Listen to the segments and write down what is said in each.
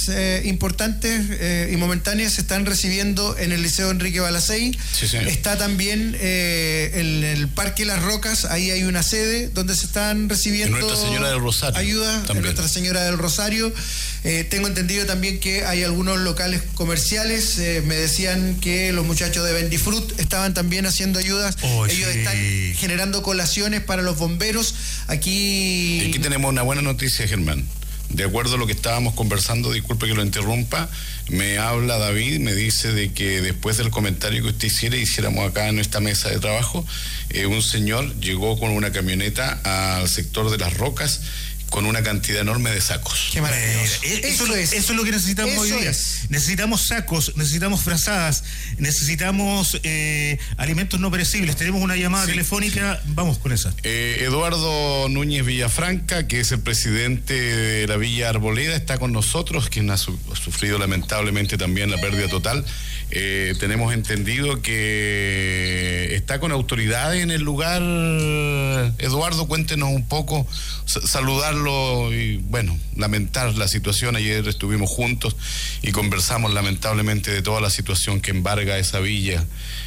importantes y momentáneas se están recibiendo en el Liceo Enrique Balacei. Sí, sí. Está también el Parque Las Rocas, ahí hay una sede donde se están recibiendo Nuestra Señora del Rosario ayuda, en Nuestra Señora del Rosario. Tengo entendido también que hay algunos locales comerciales, me decían que los muchachos de Bendifrut estaban también haciendo ayudas. Ellos están generando colaciones para los bomberos. Aquí tenemos una buena noticia, Germán. De acuerdo a lo que estábamos conversando, disculpe que lo interrumpa, me habla David, me dice de que después del comentario que usted hiciéramos acá en esta mesa de trabajo, un señor llegó con una camioneta al sector de Las Rocas con una cantidad enorme de sacos. Qué maravilloso. Eso es lo que necesitamos hoy día. Necesitamos sacos, necesitamos frazadas, necesitamos alimentos no perecibles. Tenemos una llamada telefónica, vamos con esa. Eduardo Núñez Villafranca, que es el presidente de la Villa Arboleda, está con nosotros, quien ha sufrido lamentablemente también la pérdida total. Tenemos entendido que está con autoridades en el lugar. Eduardo, cuéntenos un poco, saludarlo y bueno, lamentar la situación. Ayer estuvimos juntos y conversamos lamentablemente de toda la situación que embarga esa villa.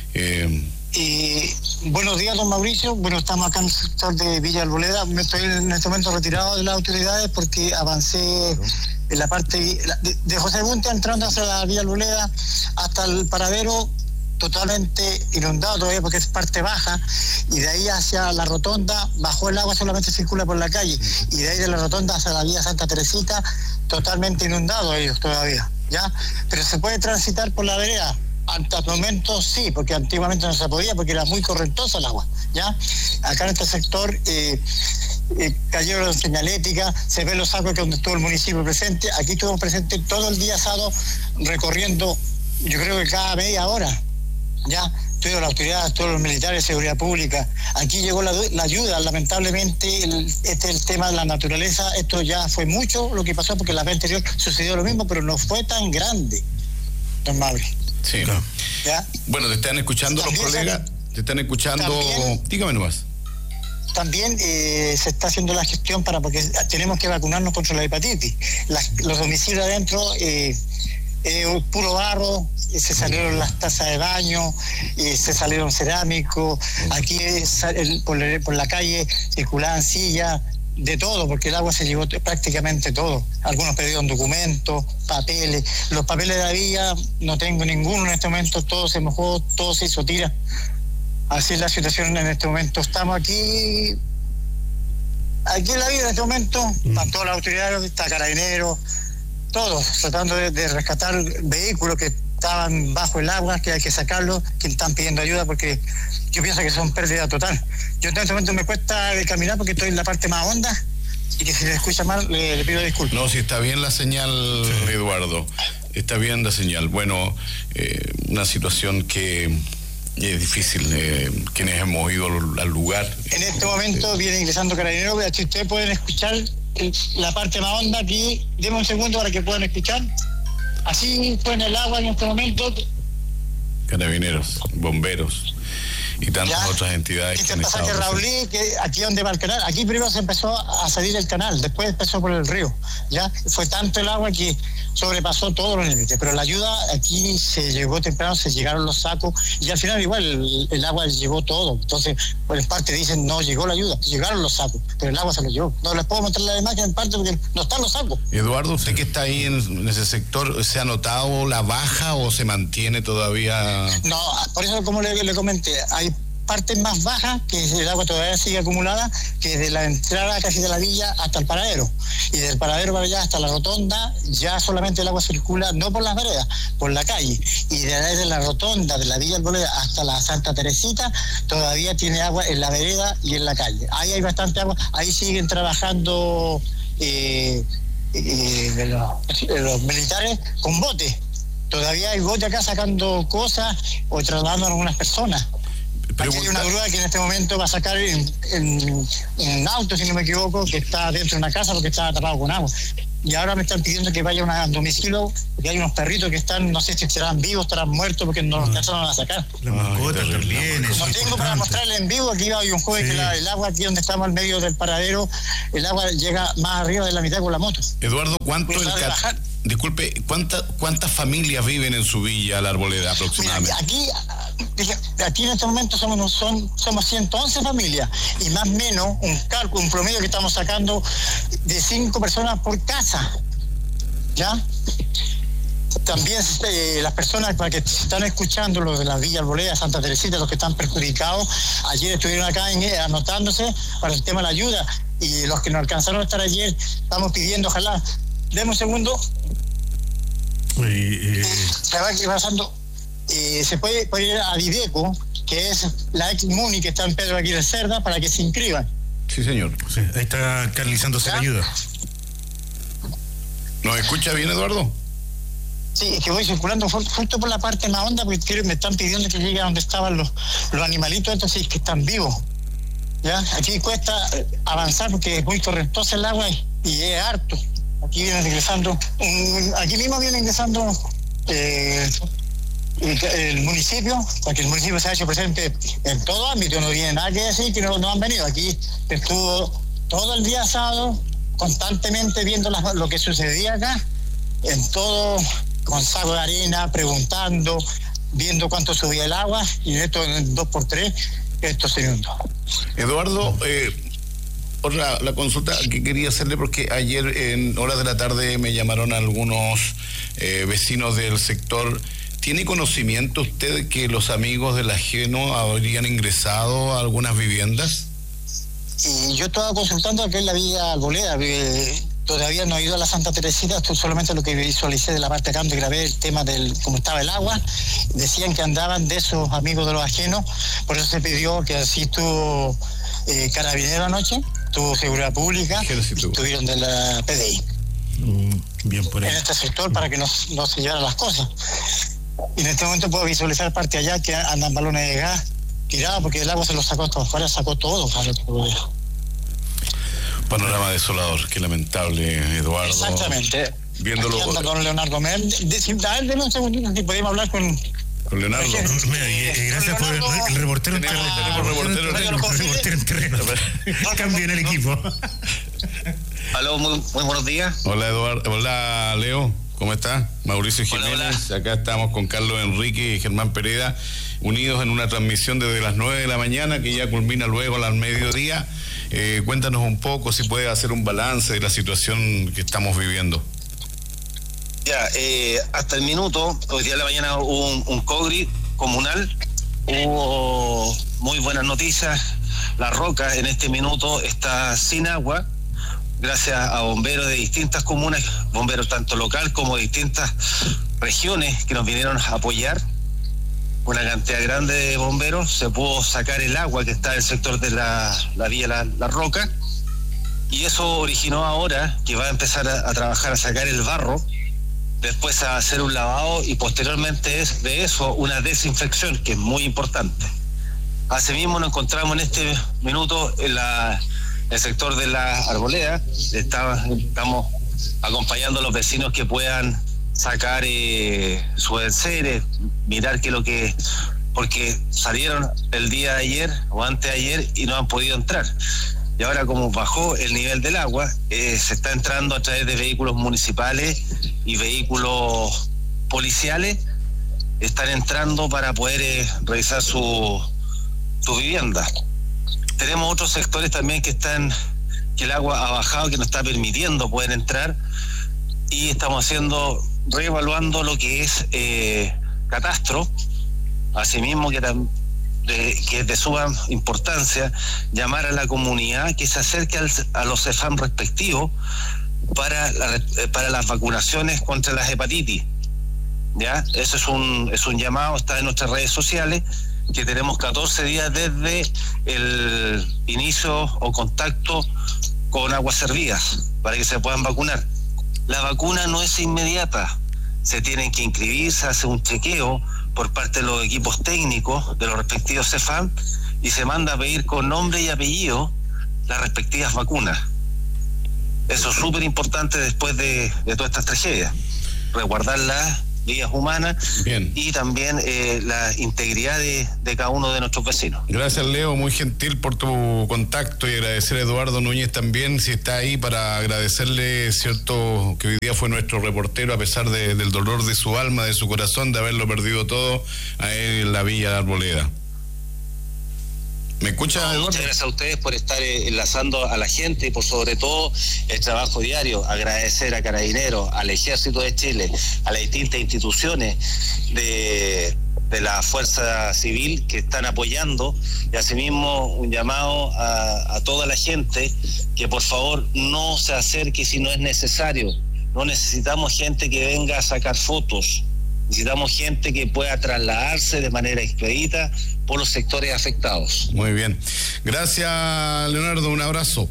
Buenos días, don Mauricio. Bueno, estamos acá en el sector de Villa Arboleda. Me estoy en este momento retirado de las autoridades porque avancé en la parte de José Bunte, entrando hacia la Villa Arboleda hasta el paradero, totalmente inundado todavía porque es parte baja, y de ahí hacia la rotonda bajó el agua, solamente circula por la calle, y de ahí de la rotonda hacia la vía Santa Teresita totalmente inundado ellos todavía, ¿ya? Pero se puede transitar por la vereda. Hasta el momento sí, porque antiguamente no se podía porque era muy correntosa el agua, ¿ya? Acá en este sector cayeron en señalética, se ven los sacos que donde estuvo el municipio presente. Aquí estuvimos presentes todo el día sábado recorriendo, yo creo que cada media hora, ya, todas las autoridades, todos los militares de seguridad pública. Aquí llegó la ayuda, lamentablemente este es el tema de la naturaleza, esto ya fue mucho lo que pasó porque la vez anterior sucedió lo mismo, pero no fue tan grande, don Mauri. Sí. ¿Ya? Bueno, te están escuchando también los colegas, te están escuchando, también, dígame nomás. También se está haciendo la gestión porque tenemos que vacunarnos contra la hepatitis. Los domicilios adentro, puro barro, se salieron las tazas de baño, se salieron cerámicos, aquí por la calle circulaban sillas, de todo, porque el agua se llevó prácticamente todo. Algunos pidieron documentos, papeles. Los papeles de la villa no tengo ninguno en este momento, todo se mojó, todo se hizo tira. Así es la situación en este momento. Estamos aquí en la villa en este momento, están todas las autoridades, está Carabineros, todos tratando de rescatar vehículos que estaban bajo el agua, que hay que sacarlos, que están pidiendo ayuda porque yo pienso que son pérdida total. Yo en este momento me cuesta caminar porque estoy en la parte más honda y que si le escucha mal le pido disculpas. No, si está bien la señal, sí. Eduardo, está bien la señal. Bueno, una situación que es difícil, quienes hemos ido al lugar. En este momento viene ingresando Carabineros, si ustedes pueden escuchar la parte más honda aquí, denme un segundo para que puedan escuchar. Así fue en el agua en este momento. Carabineros, bomberos y tantas otras entidades. Este pasaje Raulí, que aquí donde va el canal, aquí primero se empezó a salir el canal, después empezó por el río, ya fue tanto el agua que sobrepasó todos los límites, pero la ayuda aquí se llegó temprano, se llegaron los sacos y al final igual el agua llevó todo. Entonces por en parte dicen no llegó la ayuda, llegaron los sacos, pero el agua se los llevó. No les puedo mostrar la imagen en parte porque no están los sacos. Eduardo, usted que está ahí en ese sector, ¿se ha notado la baja o se mantiene todavía? No, por eso como le comenté, hay partes más bajas que el agua todavía sigue acumulada, que de la entrada casi de la villa hasta el paradero, y del paradero para allá hasta la rotonda ya solamente el agua circula no por las veredas, por la calle, y desde la rotonda de la Villa Arboleda hasta la Santa Teresita todavía tiene agua en la vereda y en la calle. Ahí hay bastante agua, ahí siguen trabajando los militares con botes, todavía hay botes acá sacando cosas o trasladando a algunas personas. Aquí hay una grúa que en este momento va a sacar en un auto, si no me equivoco, que está dentro de una casa porque estaba tapado con agua. Y ahora me están pidiendo que vaya a un domicilio, porque hay unos perritos que están, no sé si estarán vivos, estarán muertos, porque no los alcanzaron a sacar. La mascota también. No tengo para mostrarle en vivo, aquí hay un joven que el agua aquí donde estamos al medio del paradero, el agua llega más arriba de la mitad con la moto. Eduardo, Disculpe, ¿cuántas familias viven en su villa La Arboleda aproximadamente? Mira, aquí en este momento somos 111 familias y más o menos un promedio que estamos sacando de 5 personas por casa, ¿ya? También las personas para que están escuchando, los de la Villa Arboleda, Santa Teresita, los que están perjudicados, ayer estuvieron acá anotándose para el tema de la ayuda, y los que no alcanzaron a estar ayer, estamos pidiendo, ojalá, deme un segundo. Se va pasando, se puede ir a Videco, que es la ex Muni que está en Pedro Aguirre Cerda, para que se inscriban. Sí, señor. Sí, ahí está canalizándose la ayuda. ¿Nos escucha bien, Eduardo? Sí, es que voy circulando justo por la parte más honda, porque me están pidiendo que llegue a donde estaban los animalitos, entonces que están vivos. ¿Ya? Aquí cuesta avanzar porque es muy torrentosa el agua y es harto. Aquí aquí mismo viene ingresando el municipio, porque el municipio se ha hecho presente en todo ámbito, no tiene nada que decir que no han venido. Aquí estuvo todo el día sábado constantemente viendo lo que sucedía acá, en todo, con saco de arena, preguntando, viendo cuánto subía el agua, y esto en 2x3, esto se inundó. Eduardo, la consulta que quería hacerle, porque ayer en horas de la tarde me llamaron algunos vecinos del sector. ¿Tiene conocimiento usted que los amigos del ajeno habrían ingresado a algunas viviendas? Y yo estaba consultando aquí en la Villa Arboleda, todavía no he ido a la Santa Teresita, esto solamente lo que visualicé de la parte acá donde grabé el tema del cómo estaba el agua. Decían que andaban de esos amigos de los ajenos, por eso se pidió que así estuvo Carabinero anoche, tuvo Seguridad Pública, estuvieron de la PDI. Bien por ahí. En este sector para que no se llevaran las cosas. Y en este momento puedo visualizar parte allá que andan balones de gas tirados porque el agua se los sacó todo afuera, sacó todo. Panorama desolador, qué lamentable, Eduardo. Exactamente. Viéndolo. Aquí anda don Leonardo Mel. Dame un segundito si podemos hablar con Leonardo. Gracias por el reportero en terreno. Tenemos reportero en terreno. Cambien el equipo. Aló, muy buenos días. Hola, Eduardo. Hola, Leo. ¿Cómo está? Mauricio Jiménez. Hola. Acá estamos con Carlos Enrique y Germán Pereda, unidos en una transmisión desde las 9 de la mañana, que ya culmina luego al mediodía. Cuéntanos un poco, si puede hacer un balance de la situación que estamos viviendo. Ya, hasta el minuto, hoy día de la mañana hubo un COGRI comunal, hubo muy buenas noticias. La Roca en este minuto está sin agua, gracias a bomberos de distintas comunas, bomberos tanto local como de distintas regiones que nos vinieron a apoyar. Una cantidad grande de bomberos, se pudo sacar el agua que está en el sector de la vía La Roca, y eso originó ahora que va a empezar a trabajar a sacar el barro, después a hacer un lavado y posteriormente de eso una desinfección, que es muy importante. Asimismo nos encontramos en este minuto en el sector de La Arboleda. Estamos acompañando a los vecinos que puedan sacar sus enseres, mirar porque salieron el día de ayer o antes de ayer y no han podido entrar. Y ahora, como bajó el nivel del agua, se está entrando a través de vehículos municipales y vehículos policiales, están entrando para poder revisar su vivienda. Tenemos otros sectores también que el agua ha bajado, que no está permitiendo poder entrar, y estamos reevaluando lo que es catastro, asimismo que es de suma importancia llamar a la comunidad que se acerque a los CEFAM respectivos para las vacunaciones contra las hepatitis. ¿Ya? Eso es un llamado, está en nuestras redes sociales, que tenemos 14 días desde el inicio o contacto con Aguas Servidas para que se puedan vacunar. La vacuna no es inmediata, se tienen que inscribir, se hace un chequeo por parte de los equipos técnicos de los respectivos CEFAM y se manda a pedir con nombre y apellido las respectivas vacunas. Eso es súper importante después de todas estas tragedias, resguardarlas vidas humanas. Bien. Y también la integridad de cada uno de nuestros vecinos. Gracias, Leo, muy gentil por tu contacto, y agradecer a Eduardo Núñez también, si está ahí, para agradecerle, cierto, que hoy día fue nuestro reportero, a pesar del dolor de su alma, de su corazón, de haberlo perdido todo, a él en la Villa Arboleda. ¿Me escucha, Eduardo? Muchas gracias a ustedes por estar enlazando a la gente y por sobre todo el trabajo diario. Agradecer a Carabineros, al Ejército de Chile, a las distintas instituciones de la Fuerza Civil que están apoyando, y asimismo un llamado a toda la gente que por favor no se acerque si no es necesario. No necesitamos gente que venga a sacar fotos. Necesitamos gente que pueda trasladarse de manera expedita por los sectores afectados. Muy bien. Gracias, Leonardo. Un abrazo.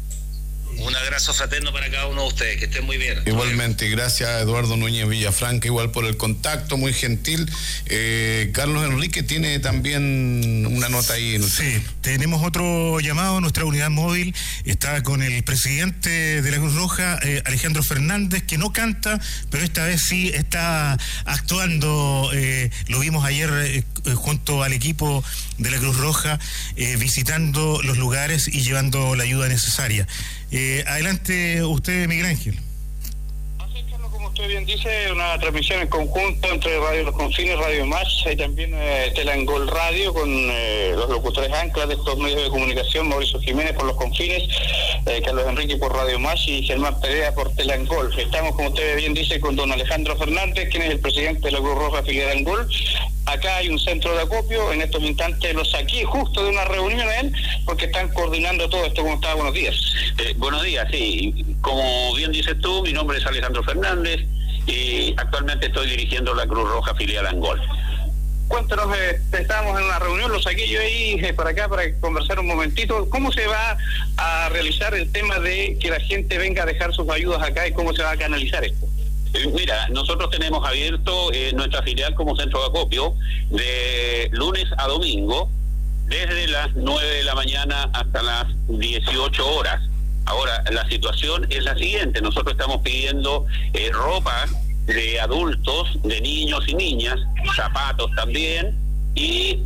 Un abrazo fraterno para cada uno de ustedes. Que estén muy bien. Igualmente, gracias a Eduardo Núñez Villafranca, igual por el contacto, muy gentil. Carlos Enrique tiene también una nota ahí. Sí, tenemos otro llamado. Nuestra unidad móvil está con el presidente de la Cruz Roja, Alejandro Fernández, que no canta, pero esta vez sí está actuando. Lo vimos ayer junto al equipo de la Cruz Roja, visitando los lugares y llevando la ayuda necesaria. Adelante usted, Miguel Ángel. Así es, Carlos, como usted bien dice, una transmisión en conjunto entre Radio Los Confines, Radio Más, y también Telangol Radio, con los locutores anclas de estos medios de comunicación, Mauricio Jiménez por Los Confines, Carlos Enrique por Radio Más y Germán Perea por Telangol. Estamos, como usted bien dice, con don Alejandro Fernández, quien es el presidente de la Cruz Roja Filial Angol. Acá hay un centro de acopio, en estos instantes lo saqué justo de una reunión porque están coordinando todo esto. ¿Cómo está? Buenos días. Buenos días, sí. Como bien dices tú, mi nombre es Alejandro Fernández y actualmente estoy dirigiendo la Cruz Roja Filial Angol. Cuéntanos, estábamos en una reunión, lo saqué yo ahí para acá para conversar un momentito. ¿Cómo se va a realizar el tema de que la gente venga a dejar sus ayudas acá y cómo se va a canalizar esto? Mira, nosotros tenemos abierto nuestra filial como centro de acopio de lunes a domingo, desde las 9 de la mañana hasta las 18 horas. Ahora, la situación es la siguiente: nosotros estamos pidiendo ropa de adultos, de niños y niñas, zapatos también, y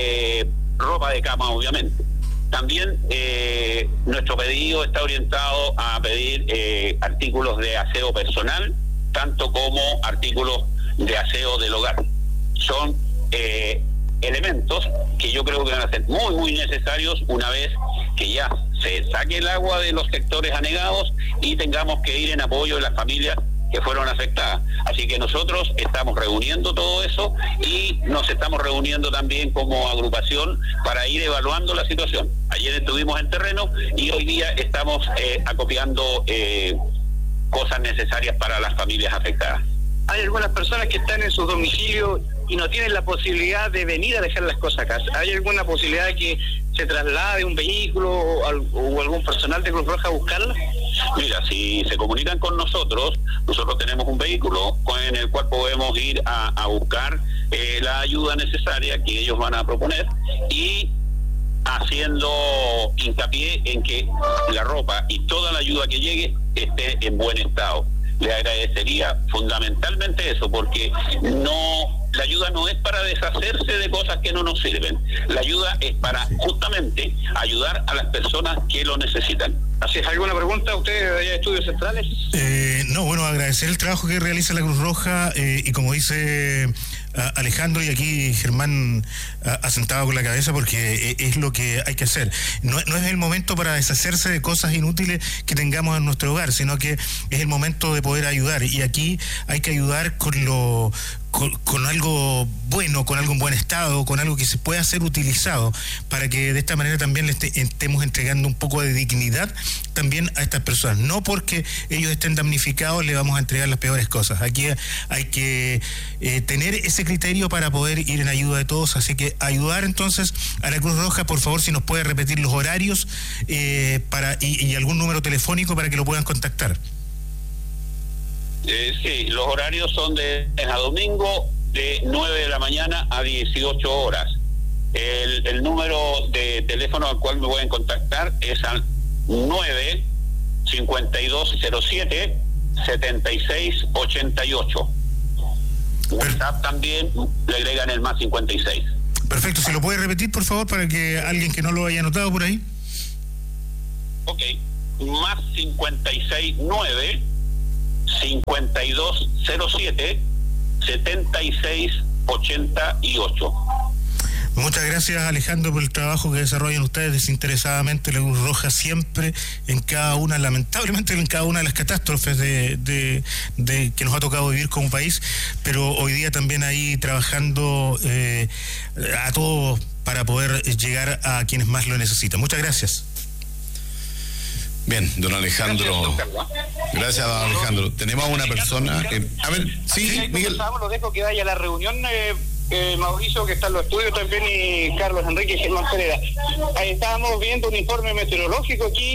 ropa de cama, obviamente. También nuestro pedido está orientado a pedir artículos de aseo personal, tanto como artículos de aseo del hogar. Son elementos que yo creo que van a ser muy, muy necesarios una vez que ya se saque el agua de los sectores anegados y tengamos que ir en apoyo de las familias que fueron afectadas. Así que nosotros estamos reuniendo todo eso y nos estamos reuniendo también como agrupación para ir evaluando la situación. Ayer estuvimos en terreno y hoy día estamos acopiando cosas necesarias para las familias afectadas. Hay algunas personas que están en sus domicilios y no tienen la posibilidad de venir a dejar las cosas acá. ¿Hay alguna posibilidad de que se traslade un vehículo o algún personal de Cruz Roja a buscarla? Mira, si se comunican con nosotros tenemos un vehículo en el cual podemos ir a buscar la ayuda necesaria que ellos van a proponer, y haciendo hincapié en que la ropa y toda la ayuda que llegue esté en buen estado. Le agradecería fundamentalmente eso, porque la ayuda no es para deshacerse de cosas que no nos sirven. La ayuda es para justamente ayudar a las personas que lo necesitan. ¿Haces alguna pregunta a ustedes de allá de Estudios Centrales? No, bueno, agradecer el trabajo que realiza la Cruz Roja y como dice Alejandro, y aquí Germán ha sentado con la cabeza, porque es lo que hay que hacer. No es el momento para deshacerse de cosas inútiles que tengamos en nuestro hogar, sino que es el momento de poder ayudar, y aquí hay que ayudar con algo bueno, con algo en buen estado, con algo que se pueda ser utilizado, para que de esta manera también le estemos entregando un poco de dignidad también a estas personas. No porque ellos estén damnificados le vamos a entregar las peores cosas. Aquí hay que tener ese criterio para poder ir en ayuda de todos, así que ayudar entonces a la Cruz Roja. Por favor, si nos puede repetir los horarios y algún número telefónico para que lo puedan contactar. Sí, los horarios son de a domingo de 9 de la mañana a 18 horas. El número de teléfono al cual me pueden contactar es al 9-5207-7688. WhatsApp también le agregan el más 56. Perfecto, ¿se lo puede repetir, por favor, para que alguien que no lo haya anotado por ahí? Ok, más 569 5207 7688. Muchas gracias, Alejandro, por el trabajo que desarrollan ustedes desinteresadamente. La Cruz Roja siempre lamentablemente en cada una de las catástrofes de que nos ha tocado vivir como país, pero hoy día también ahí trabajando a todos para poder llegar a quienes más lo necesitan. Muchas gracias. Bien, don Alejandro. Gracias, don Alejandro. Tenemos una persona. A ver, sí, Miguel. Lo dejo que vaya a la reunión. Mauricio, que está en los estudios también, y Carlos Enrique y Germán Pereira. Ahí estábamos viendo un informe meteorológico aquí,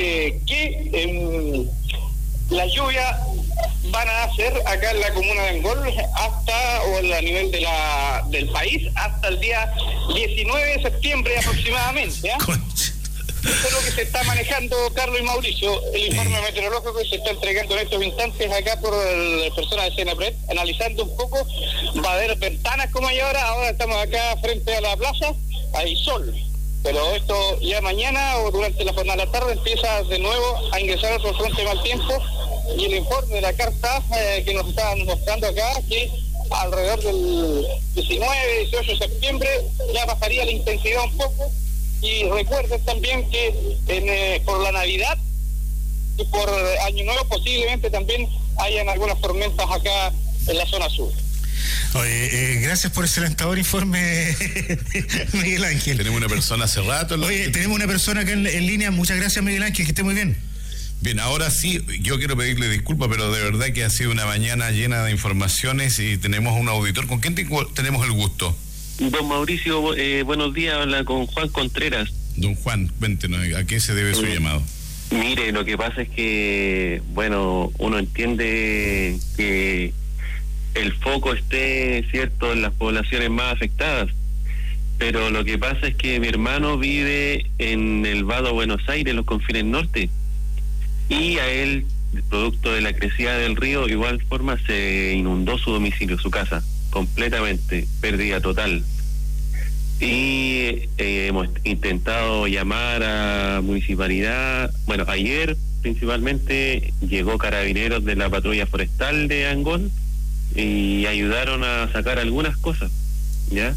que las lluvias van a hacer acá en la comuna de Angol a nivel del país, hasta el día 19 de septiembre aproximadamente. Eso es lo que se está manejando, Carlos y Mauricio, el informe meteorológico que se está entregando en estos instantes acá por personas de Senapred, analizando un poco. Va a haber ventanas como hay ahora estamos acá frente a la plaza, hay sol, pero esto ya mañana o durante la jornada de la tarde empieza de nuevo a ingresar otro frente de mal tiempo, y el informe de la carta que nos estaban mostrando acá, que alrededor del 19, 18 de septiembre ya bajaría la intensidad un poco. Y recuerden también que por la Navidad y por Año Nuevo posiblemente también hayan algunas tormentas acá en la zona sur. Oye, gracias por ese alentador informe, Miguel Ángel. Tenemos una persona hace rato. Tenemos una persona acá en línea. Muchas gracias, Miguel Ángel, que esté muy bien. Bien, ahora sí, yo quiero pedirle disculpas, pero de verdad que ha sido una mañana llena de informaciones y tenemos un auditor. ¿Con quién tenemos el gusto? Don Mauricio, buenos días, habla con Juan Contreras. Don Juan, cuéntenos, ¿a qué se debe su llamado? Mire, lo que pasa es que, bueno, uno entiende que el foco esté, cierto, en las poblaciones más afectadas, pero lo que pasa es que mi hermano vive en el Vado Buenos Aires, los confines norte, y a él, producto de la crecida del río, de igual forma se inundó su domicilio, su casa, completamente, pérdida total. Y hemos intentado llamar a municipalidad. Bueno, ayer principalmente llegó carabineros de la patrulla forestal de Angol y ayudaron a sacar algunas cosas, ¿ya?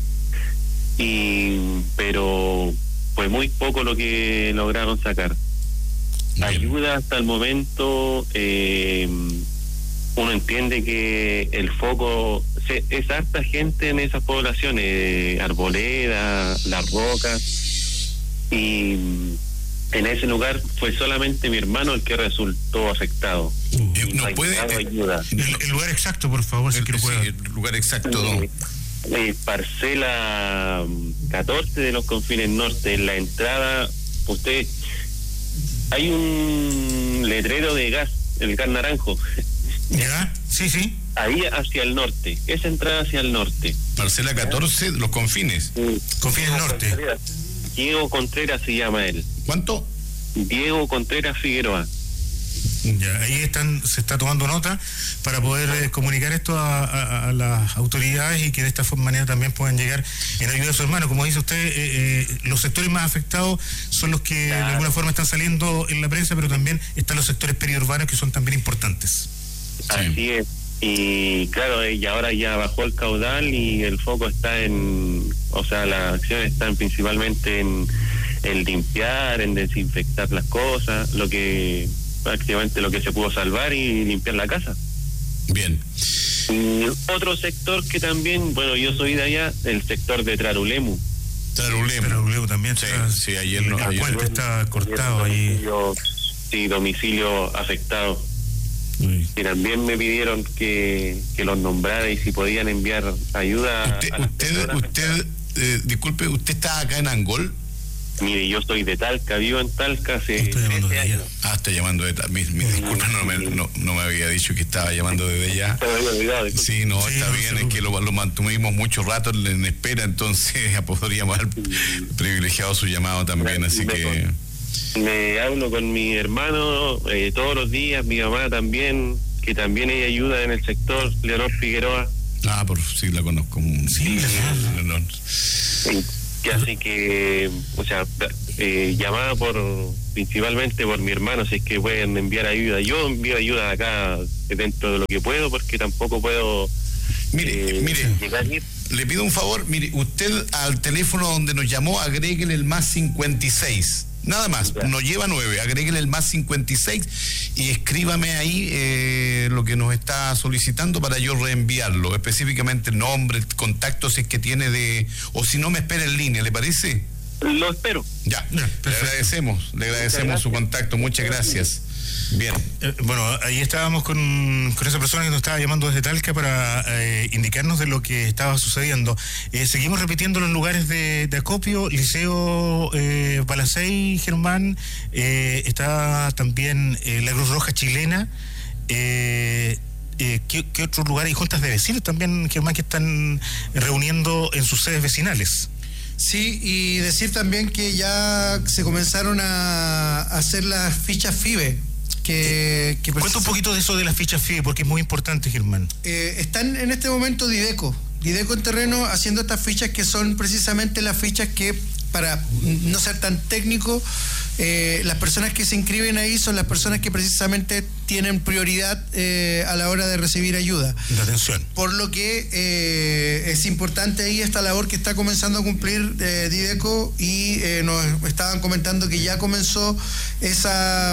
Pero fue muy poco lo que lograron sacar. Ayuda hasta el momento, uno entiende que el foco es harta gente en esas poblaciones, Arboleda, Las Rocas, y en ese lugar fue solamente mi hermano el que resultó afectado. ¿Nos puede ayuda? El lugar exacto, por favor, si quiero puedo. El lugar exacto, don. Parcela 14 de los confines norte, en la entrada, hay un letrero de gas, el gas naranjo. ¿Ya? Sí. Ahí hacia el norte, esa entrada hacia el norte. Parcela 14, los confines. Confines norte. Diego Contreras se llama él. ¿Cuánto? Diego Contreras Figueroa. Ya, ahí se está tomando nota para poder comunicar esto a las autoridades y que de esta manera también puedan llegar en ayuda a su hermano. Como dice usted, los sectores más afectados son los que de alguna forma están saliendo en la prensa, pero también están los sectores periurbanos que son también importantes. Así es. Y claro, y ahora ya bajó el caudal y el foco está las acciones están principalmente en limpiar, en desinfectar las cosas, prácticamente lo que se pudo salvar y limpiar la casa. Bien. Y otro sector que también, bueno, yo soy de allá, el sector de Trarulemu. Trarulemu también. Sí, ayer no. El puente está cortado ahí. Sí, domicilio afectado. Y también me pidieron que los nombrara y si podían enviar ayuda. Usted disculpe, ¿usted está acá en Angol? Mire, yo soy de Talca, vivo en Talca hace 13 años. Está llamando de Talca. Mi disculpa, no me había dicho que estaba llamando desde allá. Sí, no, está bien, es que lo mantuvimos mucho rato en espera, entonces ya podríamos haber privilegiado su llamado también, así que... Me hablo con mi hermano todos los días, mi mamá también, que también ella ayuda en el sector, Leonor Figueroa. Sí, la conozco. Sí, Así que, o sea, llamada principalmente por mi hermano, si es que pueden enviar ayuda. Yo envío ayuda acá dentro de lo que puedo, porque tampoco puedo mire, llegar a ir. Le pido un favor, mire, usted al teléfono donde nos llamó, agréguele el más 56. Nada más, nos lleva 9, agréguele el más 56 y escríbame ahí lo que nos está solicitando para yo reenviarlo, específicamente el nombre, el contacto si es que tiene o si no me espera en línea, ¿le parece? Lo espero. Ya, le agradecemos su contacto, muchas gracias. Bien. Bueno, ahí estábamos con esa persona que nos estaba llamando desde Talca para indicarnos de lo que estaba sucediendo. Seguimos repitiendo los lugares de acopio: Liceo Balacey, Germán, está también la Cruz Roja Chilena. ¿Qué otros lugares? Y juntas de vecinos también, Germán, que están reuniendo en sus sedes vecinales. Sí, y decir también que ya se comenzaron a hacer las fichas FIBE. Cuenta un poquito de eso de las fichas FIBE, porque es muy importante, Germán. Están en este momento Dideco en terreno haciendo estas fichas, que son precisamente las fichas que, para no ser tan técnico, las personas que se inscriben ahí son las personas que precisamente tienen prioridad a la hora de recibir ayuda. De atención. Por lo que es importante ahí esta labor que está comenzando a cumplir Dideco, y nos estaban comentando que ya comenzó esa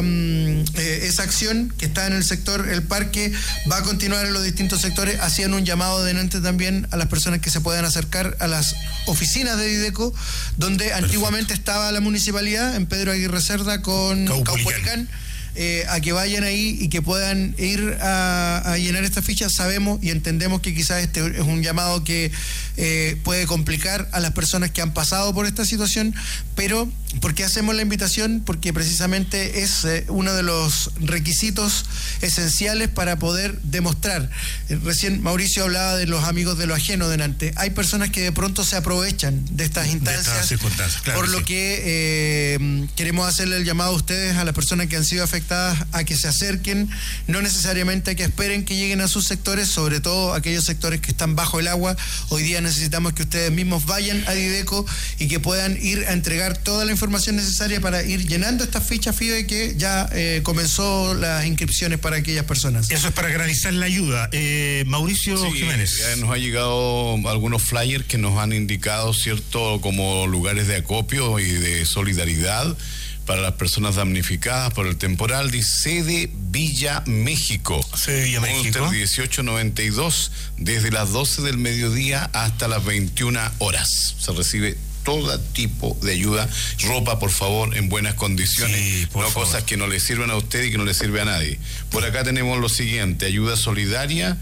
acción que está en el sector El Parque, va a continuar en los distintos sectores. Hacían un llamado delante también a las personas que se puedan acercar a las oficinas de Dideco, donde antiguamente estaba la municipalidad, en Pedro Aguirre Cerda con Caupolicán. A que vayan ahí y que puedan ir a llenar esta ficha. Sabemos y entendemos que quizás este es un llamado que puede complicar a las personas que han pasado por esta situación, pero ¿por qué hacemos la invitación? Porque precisamente es uno de los requisitos esenciales para poder demostrar. Recién Mauricio hablaba de los amigos de lo ajeno delante. Hay personas que de pronto se aprovechan de estas instancias, claro, por lo que queremos hacerle el llamado a ustedes, a las personas que han sido afectadas, a que se acerquen, no necesariamente a que esperen que lleguen a sus sectores, sobre todo aquellos sectores que están bajo el agua. Hoy día necesitamos que ustedes mismos vayan a Dideco y que puedan ir a entregar toda la información necesaria para ir llenando estas fichas FIBE, que ya comenzó las inscripciones para aquellas personas. Eso es para garantizar la ayuda. Mauricio Jiménez. Nos ha llegado algunos flyers que nos han indicado, ¿cierto?, como lugares de acopio y de solidaridad para las personas damnificadas por el temporal. Dice sede Villa México. Sede Villa México. 1892, desde las 12 del mediodía hasta las 21 horas. Se recibe todo tipo de ayuda. Ropa, por favor, en buenas condiciones. Sí, no favor. Cosas que no le sirven a usted y que no le sirve a nadie. Por acá tenemos lo siguiente: ayuda solidaria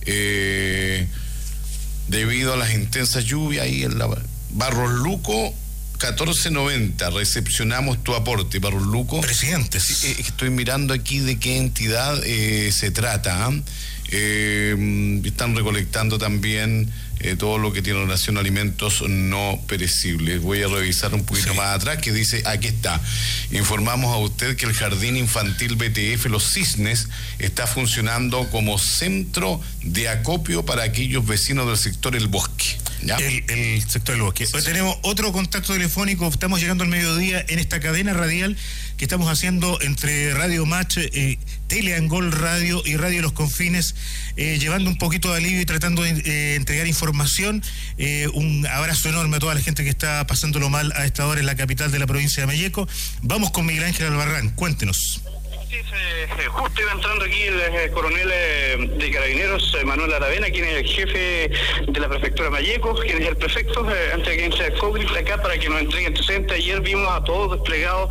debido a las intensas lluvias ahí en la Barros Luco 1490, recepcionamos tu aporte, Barros Luco. Presidentes. Estoy mirando aquí de qué entidad se trata. Están recolectando también todo lo que tiene relación a alimentos no perecibles. Voy a revisar un poquito más atrás, que dice, aquí está: informamos a usted que el Jardín Infantil BTF Los Cisnes está funcionando como centro de acopio para aquellos vecinos del sector El Bosque. ¿Ya? El sector del Bosque. Hoy tenemos otro contacto telefónico. Estamos llegando al mediodía en esta cadena radial que estamos haciendo entre Radio Match, Teleangol Radio y Radio Los Confines, llevando un poquito de alivio y tratando de entregar información. Un abrazo enorme a toda la gente que está pasándolo mal a esta hora en la capital de la provincia de Malleco. Vamos con Miguel Ángel Albarrán, cuéntenos. Justo iba entrando aquí el coronel de Carabineros, Manuel Aravena, quien es el jefe de la prefectura de Malleco, quien es el prefecto, antes de que entre el COVID acá para que nos entregue antecedentes. Ayer vimos a todos desplegados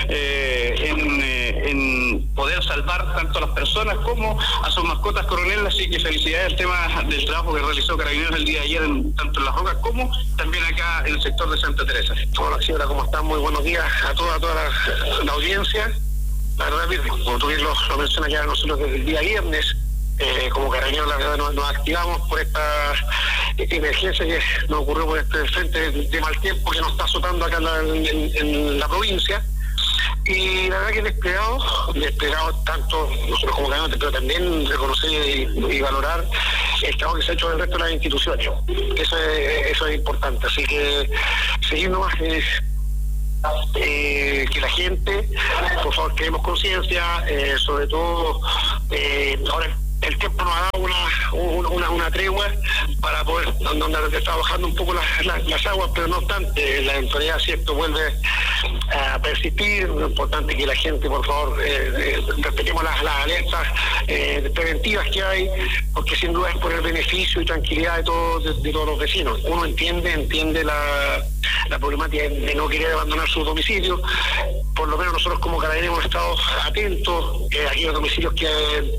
en poder salvar tanto a las personas como a sus mascotas, coronel, así que felicidades al tema del trabajo que realizó Carabineros el día de ayer, tanto en Las Rocas como también acá en el sector de Santa Teresa. Hola, señora, ¿cómo están? Muy buenos días a toda la audiencia. La verdad, como tú bien lo mencionas, ya nosotros desde el día viernes, como Carabineros, la verdad, nos activamos por esta emergencia que nos ocurrió por este frente de mal tiempo que nos está azotando acá en la provincia. Y la verdad que desplegado tanto nosotros como candidatos, pero también reconocer y valorar el trabajo que se ha hecho del resto de las instituciones. Eso es importante. Así que seguir nomás que la gente, por favor, creemos conciencia, sobre todo ahora el tiempo nos ha dado una tregua para poder, donde está bajando un poco las aguas, pero no obstante, la eventualidad, ¿cierto?, vuelve a persistir. Lo importante es que la gente, por favor, respetemos las alertas preventivas que hay, porque sin duda es por el beneficio y tranquilidad de todos los vecinos. Uno entiende la problemática de no querer abandonar su domicilio. Por lo menos nosotros como Carabineros hemos estado atentos a aquellos domicilios que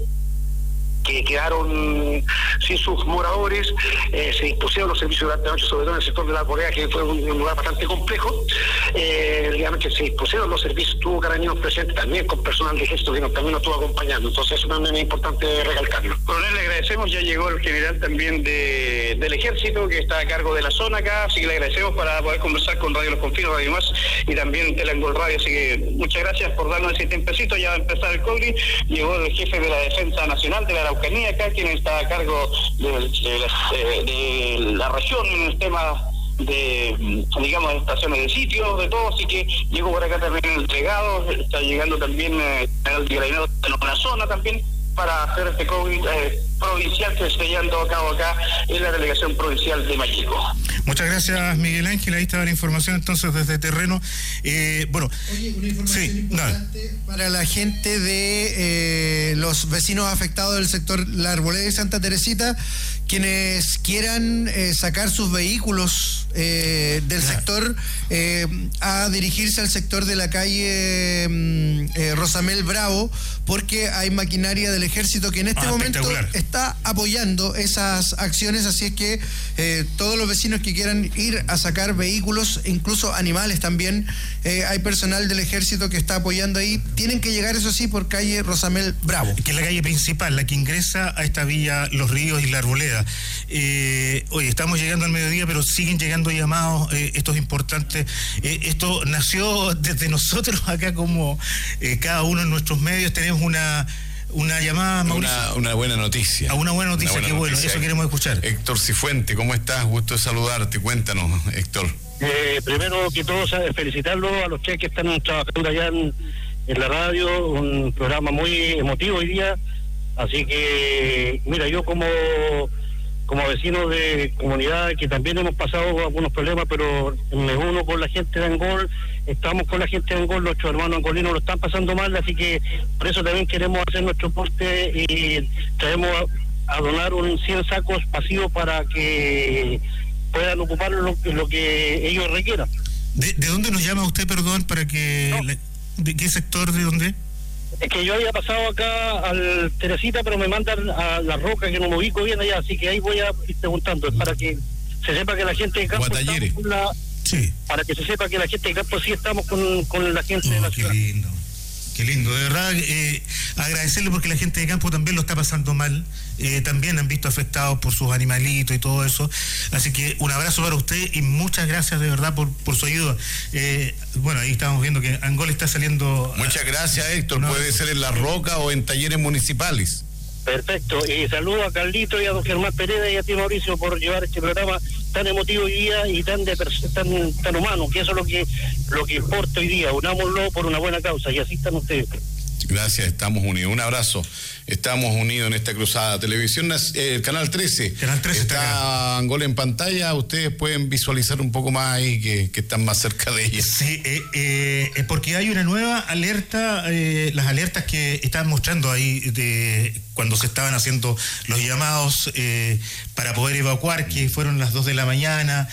quedaron sin sus moradores, se dispusieron los servicios durante la noche, sobre todo en el sector de la Arboleda, que fue un lugar bastante complejo. Digamos que se dispusieron los servicios, tuvo Carabineros presentes también con personal de Ejército que también nos estuvo acompañando, entonces eso también es importante recalcarlo. Coronel, le agradecemos, ya llegó el general también del Ejército que está a cargo de la zona acá, así que le agradecemos para poder conversar con Radio Los Confines, Radio Más y también Telangol Radio, así que muchas gracias por darnos ese tiempecito, ya va a empezar el COGRI. Llegó el jefe de la Defensa Nacional de la Araucanía acá, quien está a cargo de la región en el tema de, digamos, de estaciones de sitio, de todo, así que llegó por acá también el delegado, está llegando también el Carabineros de la zona también para hacer este COVID provincial que se está llevando a cabo acá en la delegación provincial de Mayeco. Muchas gracias, Miguel Ángel. Ahí estaba la información entonces desde terreno. Bueno, oye, una información importante para la gente de los vecinos afectados del sector La Arboleda y Santa Teresita, quienes quieran sacar sus vehículos del sector a dirigirse al sector de la calle Rosamel Bravo, porque hay maquinaria del Ejército que en este momento está apoyando esas acciones, así es que todos los vecinos que quieran ir a sacar vehículos, incluso animales también, hay personal del Ejército que está apoyando ahí, tienen que llegar, eso sí, por calle Rosamel Bravo, que es la calle principal, la que ingresa a esta villa Los Ríos y La Arboleda. Hoy estamos llegando al mediodía, pero siguen llegando llamados, esto es importante. Esto nació desde nosotros acá, como cada uno en nuestros medios tenemos una llamada, Mauricio. Una buena noticia. Una buena noticia, qué bueno, eso queremos escuchar. Héctor Cifuente, ¿cómo estás? Gusto de saludarte, cuéntanos, Héctor. Primero que todo, felicitarlos a los que están trabajando allá en la radio, un programa muy emotivo hoy día, así que, mira, yo como vecino de comunidad que también hemos pasado algunos problemas, pero me uno con la gente de Angol, estamos con la gente de Angol, nuestros hermanos angolinos lo están pasando mal, así que por eso también queremos hacer nuestro aporte y traemos a donar 100 sacos pasivos para que puedan ocupar lo que ellos requieran. ¿De dónde nos llama usted, perdón, para que... No. ¿De qué sector, de dónde? Es que yo había pasado acá al Teresita, pero me mandan a La Roca, que no me ubico bien allá, así que ahí voy a ir preguntando, para que se sepa que la gente de campo sí. Para que se sepa que la gente de campo sí estamos con la gente de la ciudad. Qué lindo, de verdad, agradecerle porque la gente de campo también lo está pasando mal, también han visto afectados por sus animalitos y todo eso, así que un abrazo para usted y muchas gracias de verdad por su ayuda. Bueno, ahí estamos viendo que Angol está saliendo... Muchas gracias, Héctor, puede ser en La Roca o en talleres municipales. Perfecto, y saludo a Carlito y a don Germán Pereda y a ti, Mauricio, por llevar este programa tan emotivo hoy día y tan humano, que eso es lo que importa hoy día. Unámoslo por una buena causa y así están ustedes. Gracias, estamos unidos. Un abrazo. Estamos unidos en esta cruzada. Televisión, Canal 13. Canal 13 está Angol en pantalla. Ustedes pueden visualizar un poco más ahí que están más cerca de ella. Sí, porque hay una nueva alerta, las alertas que estaban mostrando ahí de cuando se estaban haciendo los llamados para poder evacuar, que fueron las 2 de la mañana,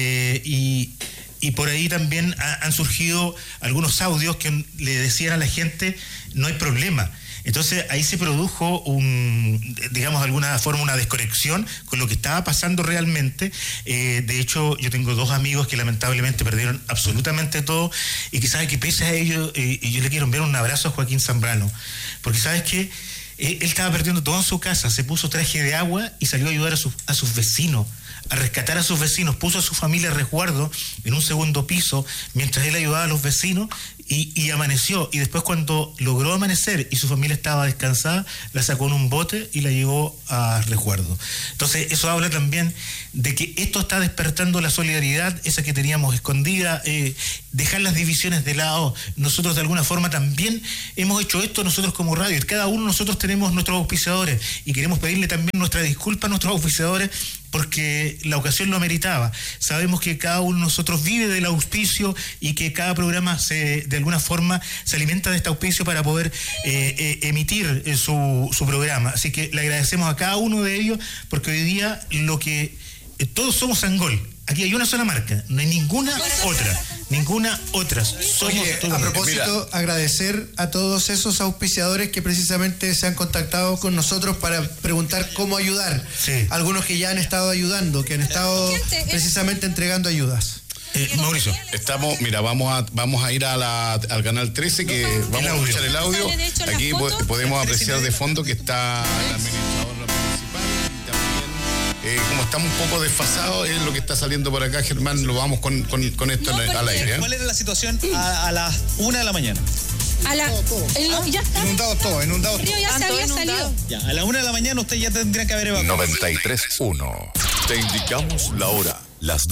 y por ahí también han surgido algunos audios que le decían a la gente, no hay problema. Entonces ahí se produjo digamos de alguna forma una desconexión con lo que estaba pasando realmente. De hecho, yo tengo 2 amigos que lamentablemente perdieron absolutamente todo y que sabe que pese a ello, y yo le quiero enviar un abrazo a Joaquín Zambrano, porque sabes que él estaba perdiendo todo en su casa, se puso traje de agua y salió a ayudar a sus vecinos, a rescatar a sus vecinos, puso a su familia a resguardo en un segundo piso mientras él ayudaba a los vecinos y amaneció, y después cuando logró amanecer y su familia estaba descansada, la sacó en un bote y la llevó a resguardo. Entonces eso habla también de que esto está despertando la solidaridad, esa que teníamos escondida, dejar las divisiones de lado. Nosotros de alguna forma también hemos hecho esto nosotros como radio, cada uno de nosotros tenemos nuestros auspiciadores y queremos pedirle también nuestra disculpa a nuestros auspiciadores porque la ocasión lo ameritaba. Sabemos que cada uno de nosotros vive del auspicio y que cada programa de alguna forma se alimenta de este auspicio para poder emitir su programa. Así que le agradecemos a cada uno de ellos porque hoy día todos somos Sangol. Aquí hay una sola marca, no hay ninguna otra. A propósito, agradecer a todos esos auspiciadores que precisamente se han contactado con nosotros para preguntar cómo ayudar. Sí. Algunos que ya han estado ayudando, que han estado precisamente entregando ayudas. Mauricio, vamos a ir al canal 13, que vamos a escuchar el audio. Aquí podemos apreciar de fondo que está el administrador municipal y también, como estamos un poco desfasados, es lo que está saliendo por acá, Germán, lo vamos con esto al aire. ¿Cuál era la situación a las 1 de la mañana? Ya está. Inundado todo. El río ya se había salido. Ya, a las 1 de la mañana usted ya tendría que haber evacuado. 93.1. Te indicamos la hora, las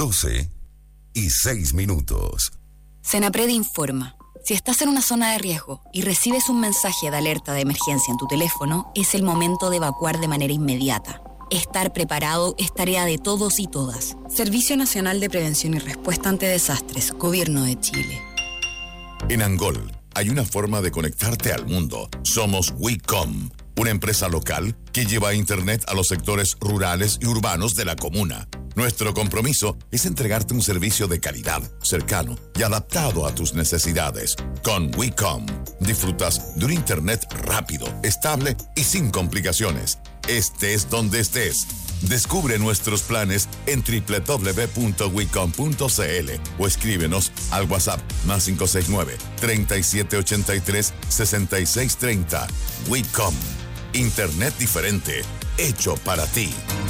12:06. Senapred informa. Si estás en una zona de riesgo y recibes un mensaje de alerta de emergencia en tu teléfono, es el momento de evacuar de manera inmediata. Estar preparado es tarea de todos y todas. Servicio Nacional de Prevención y Respuesta ante Desastres, Gobierno de Chile. En Angol hay una forma de conectarte al mundo. Somos WeCom, una empresa local que lleva Internet a los sectores rurales y urbanos de la comuna. Nuestro compromiso es entregarte un servicio de calidad, cercano y adaptado a tus necesidades. Con WeCom disfrutas de un Internet rápido, estable y sin complicaciones. Estés donde estés. Descubre nuestros planes en www.wecom.cl o escríbenos al WhatsApp +569 3783 6630. WeCom. Internet diferente, hecho para ti.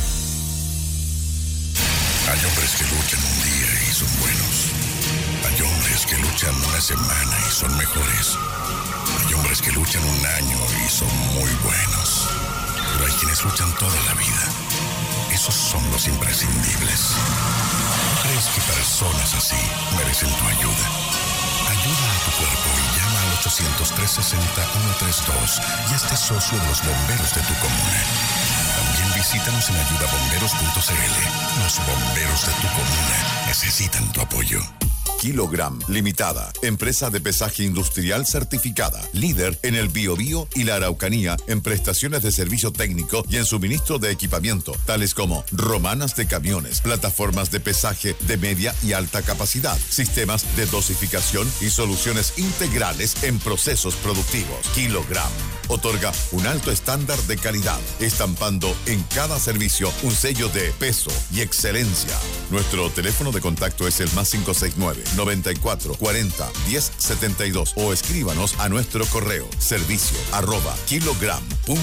Hay hombres que luchan un día y son buenos. Hay hombres que luchan una semana y son mejores. Hay hombres que luchan un año y son muy buenos. Pero hay quienes luchan toda la vida. Esos son los imprescindibles. ¿Crees que personas así merecen tu ayuda? Ayuda a tu cuerpo y llama al 800-360-132 y hazte socio de los bomberos de tu comuna. También visítanos en ayudabomberos.cl. Los bomberos de tu comuna necesitan tu apoyo. Kilogram Limitada, empresa de pesaje industrial certificada, líder en el Biobío y la Araucanía en prestaciones de servicio técnico y en suministro de equipamiento, tales como romanas de camiones, plataformas de pesaje de media y alta capacidad, sistemas de dosificación y soluciones integrales en procesos productivos. Kilogram otorga un alto estándar de calidad, estampando en cada servicio un sello de peso y excelencia. Nuestro teléfono de contacto es el +569 94 40 10 72 o escríbanos a nuestro correo servicio@kilogram.cl.